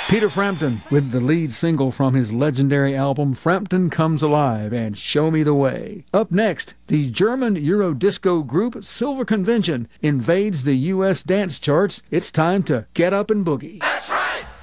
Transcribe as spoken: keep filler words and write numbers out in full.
Peter Frampton with the lead single from his legendary album Frampton Comes Alive and Show Me the Way. Up next, the German Eurodisco group Silver Convention invades the U S dance charts. It's time to get up and boogie. That's right.